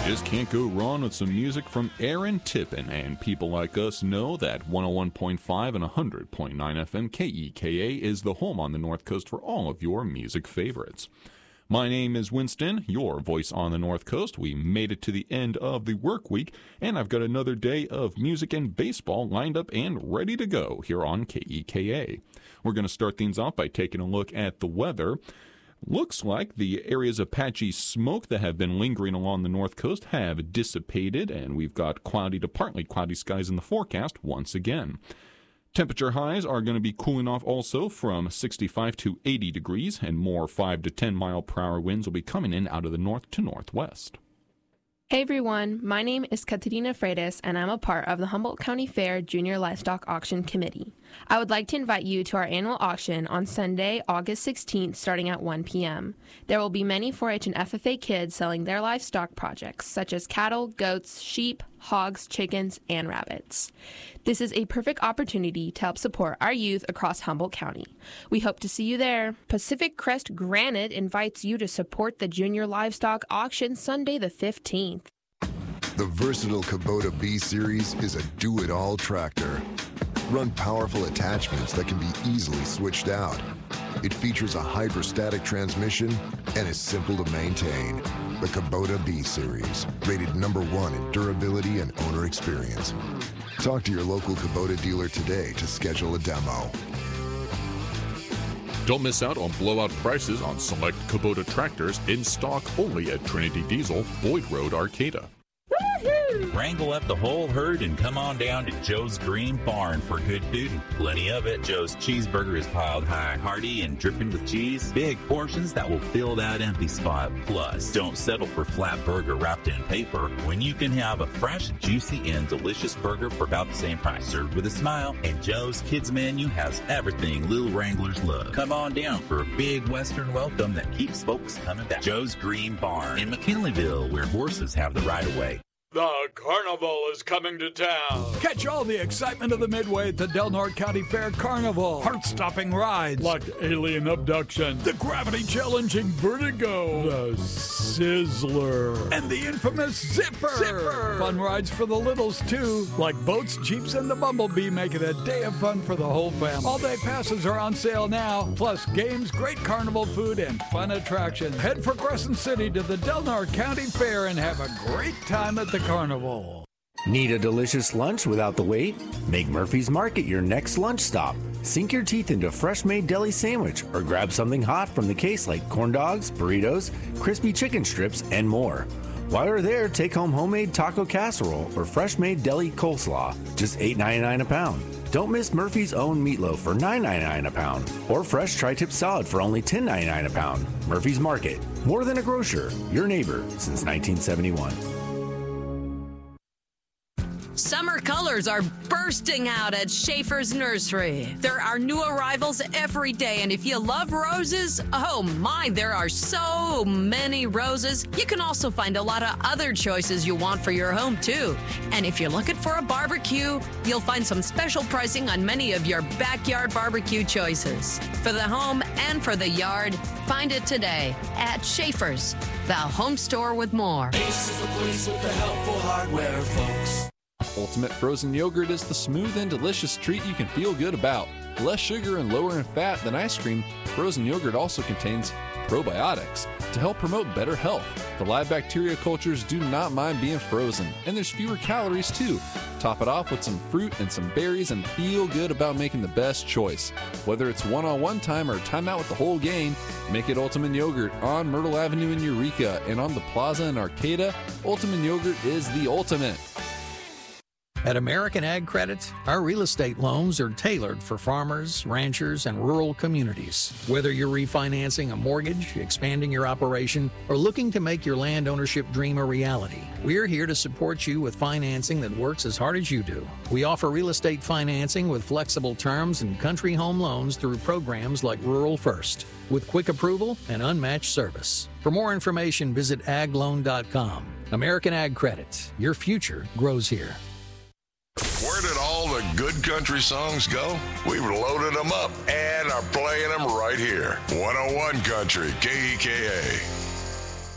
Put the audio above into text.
Just can't go wrong with some music from Aaron Tippin, and people like us know that 101.5 and 100.9 FM KEKA is the home on the North Coast for all of your music favorites. My name is Winston, your voice on the North Coast. We made it to the end of the work week, and I've got another day of music and baseball lined up and ready to go here on KEKA. We're going to start things off by taking a look at the weather. Looks like the areas of patchy smoke that have been lingering along the North Coast have dissipated, and we've got cloudy to partly cloudy skies in the forecast once again. Temperature highs are going to be cooling off also from 65 to 80 degrees, and more 5 to 10 mile per hour winds will be coming in out of the north to northwest. Hey everyone, my name is Katerina Freitas, and I'm a part of the Humboldt County Fair Junior Livestock Auction Committee. I would like to invite you to our annual auction on Sunday, August 16th, starting at 1 p.m. There will be many 4-H and FFA kids selling their livestock projects, such as cattle, goats, sheep, hogs, chickens, and rabbits. This is a perfect opportunity to help support our youth across Humboldt County. We hope to see you there. Pacific Crest Granite invites you to support the Junior Livestock Auction Sunday the 15th. The versatile Kubota B-Series is a do-it-all tractor. Run powerful attachments that can be easily switched out. It features a hydrostatic transmission and is simple to maintain. The Kubota B-Series, rated #1 in durability and owner experience. Talk to your local Kubota dealer today to schedule a demo. Don't miss out on blowout prices on select Kubota tractors in stock only at Trinity Diesel, Boyd Road, Arcata. Wrangle up the whole herd and come on down to Joe's Green Barn for good food and plenty of it. Joe's cheeseburger is piled high, hearty, and dripping with cheese. Big portions that will fill that empty spot. Plus, don't settle for flat burger wrapped in paper when you can have a fresh, juicy, and delicious burger for about the same price. Served with a smile, and Joe's Kids Menu has everything little Wranglers love. Come on down for a big Western welcome that keeps folks coming back. Joe's Green Barn in McKinleyville, where horses have the right of way. The Carnival is coming to town. Catch all the excitement of the Midway at the Del Norte County Fair Carnival. Heart-stopping rides like alien abduction, the gravity-challenging Vertigo, the Sizzler, and the infamous Zipper. Fun rides for the littles, too, like boats, jeeps, and the Bumblebee make it a day of fun for the whole family. All-day passes are on sale now, plus games, great carnival food, and fun attractions. Head for Crescent City to the Del Norte County Fair and have a great time at the Carnival. Need a delicious lunch without the wait? Make Murphy's Market your next lunch stop. Sink your teeth into a fresh-made deli sandwich or grab something hot from the case like corn dogs, burritos, crispy chicken strips, and more. While you're there, take home homemade taco casserole or fresh-made deli coleslaw, just $8.99 a pound. Don't miss Murphy's own meatloaf for $9.99 a pound or fresh tri-tip salad for only $10.99 a pound. Murphy's Market, more than a grocer, your neighbor since 1971. Summer colors are bursting out at Schaefer's Nursery. There are new arrivals every day, and if you love roses, oh my, there are so many roses. You can also find a lot of other choices you want for your home, too. And if you're looking for a barbecue, you'll find some special pricing on many of your backyard barbecue choices. For the home and for the yard, find it today at Schaefer's, the home store with more. Ace is the place with the helpful hardware, folks. Ultimate Frozen Yogurt is the smooth and delicious treat you can feel good about. Less sugar and lower in fat than ice cream, frozen yogurt also contains probiotics to help promote better health. The live bacteria cultures do not mind being frozen, and there's fewer calories too. Top it off with some fruit and some berries and feel good about making the best choice. Whether it's one-on-one time or time out with the whole gang, make it Ultimate Yogurt on Myrtle Avenue in Eureka and on the Plaza in Arcata. Ultimate Yogurt is the ultimate. At American Ag Credit, our real estate loans are tailored for farmers, ranchers, and rural communities. Whether you're refinancing a mortgage, expanding your operation, or looking to make your land ownership dream a reality, we're here to support you with financing that works as hard as you do. We offer real estate financing with flexible terms and country home loans through programs like Rural First, with quick approval and unmatched service. For more information, visit agloan.com. American Ag Credit. Your future grows here. Where did all the good country songs go? We've loaded them up and are playing them right here. 101 Country, KEKA.